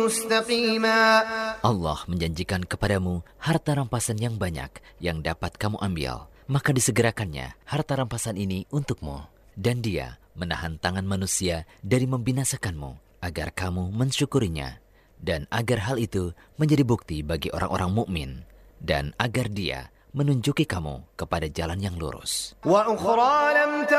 Allah menjanjikan kepadamu harta rampasan yang banyak yang dapat kamu ambil. Maka disegerakannya harta rampasan ini untukmu. Dan Dia menahan tangan manusia dari membinasakanmu agar kamu mensyukurinya. Dan agar hal itu menjadi bukti bagi orang-orang mukmin. Dan agar Dia menunjuki kamu kepada jalan yang lurus.